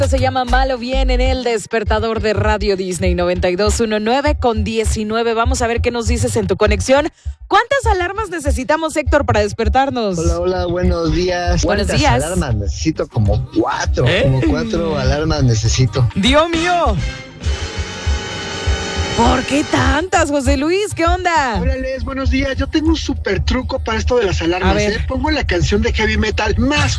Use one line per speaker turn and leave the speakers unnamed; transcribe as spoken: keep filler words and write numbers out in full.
Se llama Mal o Bien en el despertador de Radio Disney noventa y dos punto diecinueve con diecinueve. Vamos a ver qué nos dices en tu conexión. ¿Cuántas alarmas necesitamos, Héctor, para despertarnos?
Hola, hola, buenos días.
Buenos
¿Cuántas
días.
alarmas necesito? Como cuatro,
¿Eh?
como cuatro alarmas necesito.
¡Dios mío! ¿Por qué tantas, José Luis? ¿Qué onda?
Hola, Les, buenos días. Yo tengo un súper truco para esto de las alarmas.
A ver.
¿eh? Pongo la canción de heavy metal más